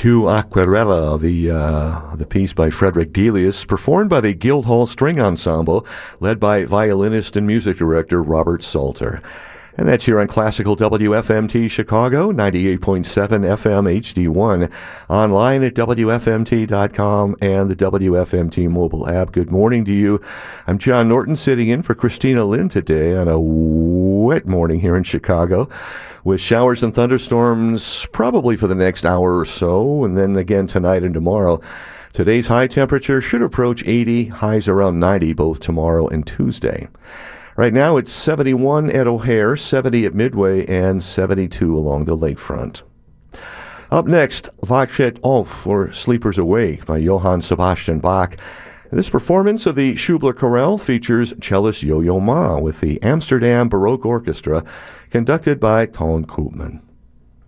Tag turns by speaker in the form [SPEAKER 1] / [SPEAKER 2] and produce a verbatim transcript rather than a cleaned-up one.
[SPEAKER 1] to Aquarella, the uh, the piece by Frederick Delius, performed by the Guildhall String Ensemble, led by violinist and music director Robert Salter. And that's here on Classical W F M T Chicago, ninety-eight point seven F M H D one, online at W F M T dot com and the W F M T mobile app. Good morning to you. I'm John Norton, sitting in for Christina Lynn today on a wet morning here in Chicago, with showers and thunderstorms probably for the next hour or so, and then again tonight and tomorrow. Today's high temperature should approach eighty, highs around ninety both tomorrow and Tuesday. Right now it's seventy-one at O'Hare, seventy at Midway, and seventy-two along the lakefront. Up next, Wachet auf, or Sleepers Awake, by Johann Sebastian Bach. This performance of the Schubler Chorale features cellist Yo-Yo Ma with the Amsterdam Baroque Orchestra, conducted by Ton Koopman.